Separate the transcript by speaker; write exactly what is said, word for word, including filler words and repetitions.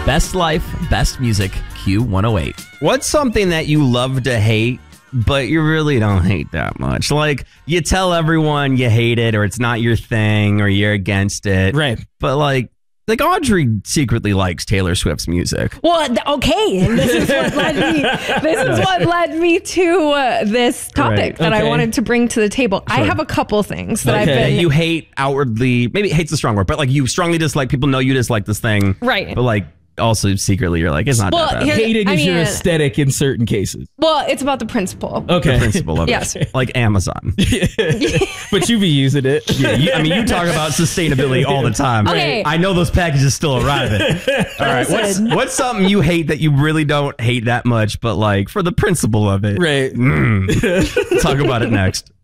Speaker 1: Best life, best music, Q one oh eight. What's something that you love to hate, but you really don't hate that much? Like, you tell everyone you hate it, or it's not your thing, or you're against it.
Speaker 2: Right.
Speaker 1: But like, like Audrey secretly likes Taylor Swift's music.
Speaker 3: Well, th- okay, and this is what led me. This is what led me to uh, this topic
Speaker 1: Right.
Speaker 3: that I
Speaker 2: Okay.
Speaker 3: wanted to bring to the table. I
Speaker 1: Sure.
Speaker 3: have a couple things that I've
Speaker 2: Okay.
Speaker 1: That
Speaker 3: been.
Speaker 1: you hate outwardly, maybe hate's a strong word, but like you strongly dislike, people know you dislike this thing.
Speaker 3: Right.
Speaker 1: But like, also secretly you're like, it's not
Speaker 3: Well,
Speaker 1: that bad.
Speaker 3: here-
Speaker 2: Hating
Speaker 3: I
Speaker 2: is your
Speaker 3: mean-
Speaker 2: aesthetic in certain cases.
Speaker 3: well, it's about the principle.
Speaker 2: Okay.
Speaker 1: The principle of
Speaker 3: Yes.
Speaker 1: it. Like Amazon.
Speaker 2: But you be using it.
Speaker 1: Yeah, you, I mean, you talk about sustainability all the time.
Speaker 3: Okay.
Speaker 1: I know those packages still arriving. All right, what's,
Speaker 3: Listen.
Speaker 1: what's something you hate that you really don't hate that much, but like for the principle of it?
Speaker 2: Right.
Speaker 1: Mm. Talk about it next.